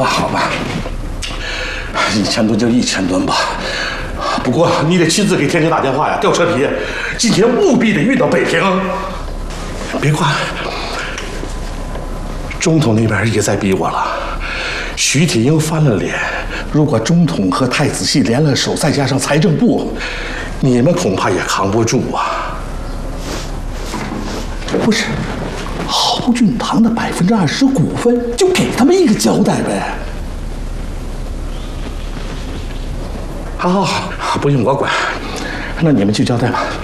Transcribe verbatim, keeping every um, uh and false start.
吧，好吧，一千吨就一千吨吧。不过你得亲自给天津打电话呀，调车皮，今天务必得运到北平。别挂，中统那边也在逼我了。徐铁英翻了脸，如果中统和太子系联了手，再加上财政部，你们恐怕也扛不住啊。不是，豪俊堂的百分之二十股份，就给他们一个交代呗。好好好，不用我管，那你们去交代吧。